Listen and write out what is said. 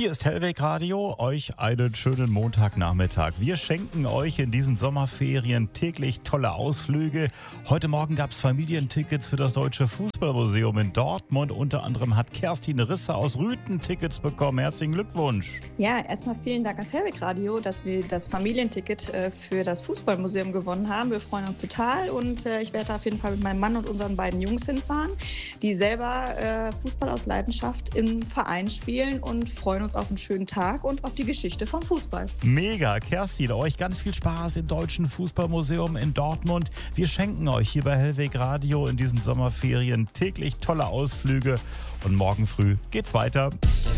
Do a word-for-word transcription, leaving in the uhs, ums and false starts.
Hier ist Hellweg Radio, euch einen schönen Montagnachmittag. Wir schenken euch in diesen Sommerferien täglich tolle Ausflüge. Heute Morgen gab es Familientickets für das Deutsche Fußballmuseum in Dortmund. Unter anderem hat Kerstin Risse aus Rüthen Tickets bekommen. Herzlichen Glückwunsch. Ja, erstmal vielen Dank ans Hellweg Radio, dass wir das Familienticket äh, für das Fußballmuseum gewonnen haben. Wir freuen uns total und äh, ich werde auf jeden Fall mit meinem Mann und unseren beiden Jungs hinfahren, die selber äh, Fußball aus Leidenschaft im Verein spielen und freuen uns auf einen schönen Tag und auf die Geschichte vom Fußball. Mega, Kerstin, euch ganz viel Spaß im Deutschen Fußballmuseum in Dortmund. Wir schenken euch hier bei Hellweg Radio in diesen Sommerferien täglich tolle Ausflüge und morgen früh geht's weiter.